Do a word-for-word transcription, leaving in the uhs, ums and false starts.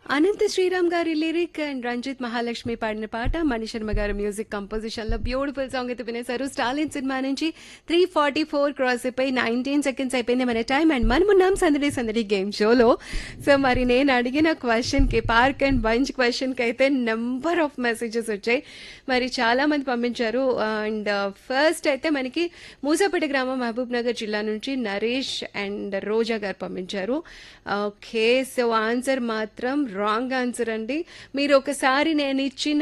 అనంత శ్రీరామ్ గారి lyric and Ranjith Mahalakshmi పాడిన పాట మణిశర్మ గారి మ్యూజిక్ కంపోజిషన్ లో బ్యూటిఫుల్ సాంగ్ అయితే వినేశారు. స్టాలిన్ సినిమా నుంచి త్రీ ఫార్టీ ఫోర్ క్రాస్ అయిపోయి నైన్టీన్ సెకండ్స్ అయిపోయింది మన టైం. అండ్ మనం ఉన్నాం సందడి సందడి గేమ్ షోలో. సో మరి నేను అడిగిన క్వశ్చన్ కి పార్క్ అండ్ బంచ్ క్వశ్చన్ కి అయితే నెంబర్ ఆఫ్ మెసేజెస్ వచ్చాయి. మరి చాలా మంది పంపించారు. అండ్ ఫస్ట్ అయితే మనకి మూసాపేట గ్రామం మహబూబ్ నగర్ జిల్లా నుంచి నరేష్ అండ్ రోజా గారు పంపించారు. ఓకే, సో ఆన్సర్ మాత్రం రాంగ్ ఆన్సర్ అండి. మీరు ఒకసారి నేను ఇచ్చిన